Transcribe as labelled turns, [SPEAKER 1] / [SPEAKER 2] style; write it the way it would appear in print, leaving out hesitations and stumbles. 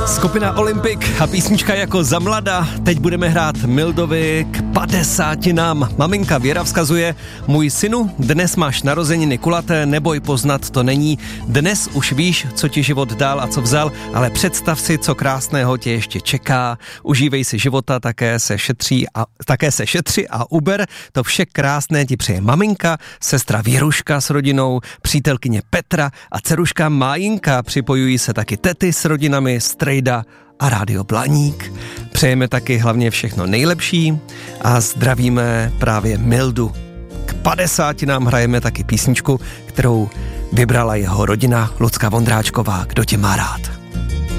[SPEAKER 1] Skupina Olympic a písnička Jako za mlada. Teď budeme hrát Mildovi k 50. Maminka Věra vzkazuje: můj synu, dnes máš narozeniny kulaté, neboj, poznat to není. Dnes už víš, co ti život dal a co vzal, ale představ si, co krásného tě ještě čeká. Užívej si života, také se šetři a uber. To vše krásné ti přeje maminka, sestra Věruška s rodinou, přítelkyně Petra a dceruška Májinka. Připojují se taky tety s rodinami, Strejda a Rádio Blaník. Přejeme taky hlavně všechno nejlepší a zdravíme právě Mildu. K 50 hrajeme taky písničku, kterou vybrala jeho rodina Lucka Vondráčková. Kdo tě má rád.